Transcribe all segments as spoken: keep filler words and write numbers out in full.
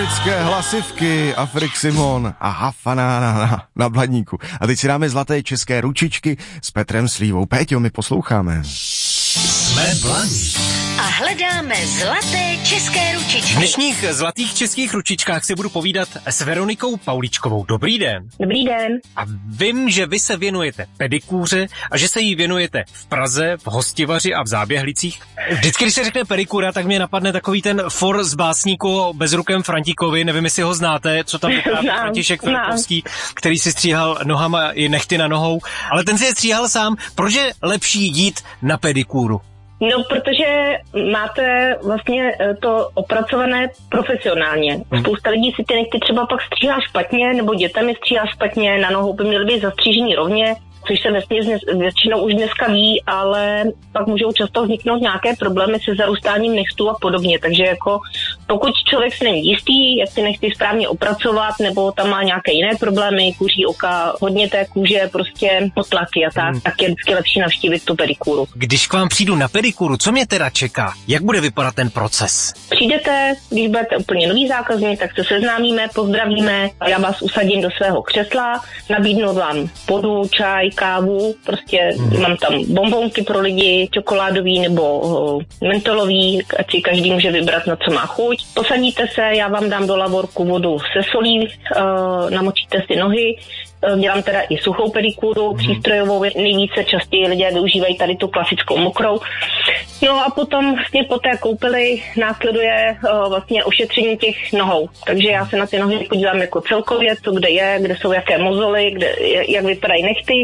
Americké hlasivky, Afrik Simon a Hafanána na, na Bladníku. A teď si dáme zlaté české ručičky s Petrem Slívou. Péťo, my posloucháme. Jsme Blaník. A hledáme zlaté české ručičky. V dnešních zlatých českých ručičkách si budu povídat s Veronikou Pauličkovou. Dobrý den. Dobrý den. A vím, že vy se věnujete pedikúře a že se jí věnujete v Praze, v Hostivaři a v Záběhlicích. Vždycky, když se řekne pedikura, tak mě napadne takový ten for z básníku o Bezrukém Frantíkovi, nevím, jestli ho znáte, co tam vypráví František Filipovský, který si stříhal nohama i nechty na nohou, ale ten si je stříhal sám. Proč je lepší jít na pedikúru? No, protože máte vlastně to opracované profesionálně. Spousta lidí si ty nechty třeba pak stříhá špatně, nebo dětem je stříhá špatně, na nohou by měly být zastřížení rovně, což se vesměs většinou už dneska ví, ale pak můžou často vzniknout nějaké problémy se zarůstáním nechtů a podobně. Takže jako pokud člověk si není jistý, jak ty nechty správně opracovat, nebo tam má nějaké jiné problémy, kuří oka, hodně té kůže, prostě potlaky a tak, hmm. tak je vždycky lepší navštívit tu pedikúru. Když k vám přijdu na pedikúru, co mě teda čeká? Jak bude vypadat ten proces? Přijdete, když budete úplně nový zákazník, tak se seznámíme, pozdravíme, já vás usadím do svého křesla, nabídnu vám vodu, čaj, kávu, prostě hmm. mám tam bonbonky pro lidi, čokoládový nebo uh, mentolový, ať si každý může vybrat, na co má chuť. Posadíte se, já vám dám do lavorku vodu se solí, uh, namočíte si nohy, uh, dělám teda i suchou pedikúru, hmm. přístrojovou, nejvíce častěji lidé využívají tady tu klasickou mokrou. No a potom vlastně po té koupeli následuje uh, vlastně ošetření těch nohou. Takže já se na ty nohy podívám jako celkově, co kde je, kde jsou jaké mozoly, kde, jak vypadají nechty.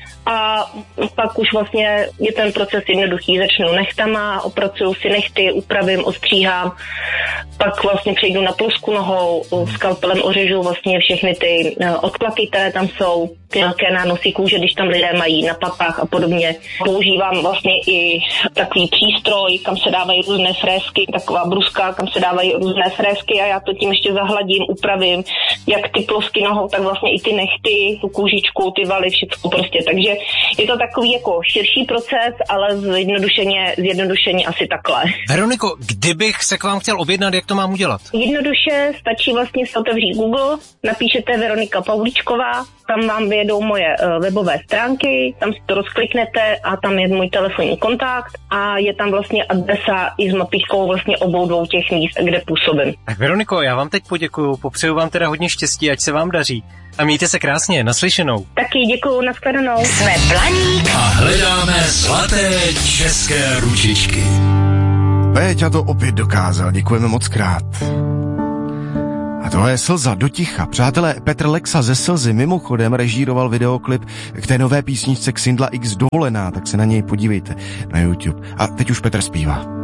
A pak už vlastně je ten proces jednoduchý. Začnu nechtama, opracuju si nechty, upravím, ostříhám, pak vlastně přejdu na plusku nohou, skalpelem ořežu vlastně všechny ty odplaky, které tam jsou, nějaké nánosy kůže, když tam lidé mají na papách a podobně. Používám vlastně i takový přístroj, kam se dávají různé frézky, taková bruska, kam se dávají různé frézky a já to tím ještě zahladím, upravím, jak ty plosky nohou, tak vlastně i ty nechty, tu kůžičku, ty valy, všechno prostě. Takže je to takový jako širší proces, ale zjednodušeně, zjednodušeně asi takhle. Veroniko, kdybych se k vám chtěl objednat, jak to mám udělat? Jednoduše stačí vlastně se otevřít Google, napíšete Veronika Pauličková, tam vám vyjedou moje uh, webové stránky, tam si to rozkliknete a tam je můj telefonní kontakt a je tam vlastně adresa i s mapičkou vlastně obou dvou těch míst, kde působím. Tak Veroniko, já vám teď poděkuju, popřeju vám teda hodně štěstí, ať se vám daří. A mějte se krásně, naslyšenou. Taky děkuju, nashledanou. Jsme Blaník a hledáme zlaté české ručičky. Péťa to opět dokázal, děkujeme moc krát. A tohle je Slza do ticha. Přátelé, Petr Lexa ze Slzy mimochodem režíroval videoklip k té nové písničce Xindla X Dovolená, tak se na něj podívejte na YouTube. A teď už Petr zpívá.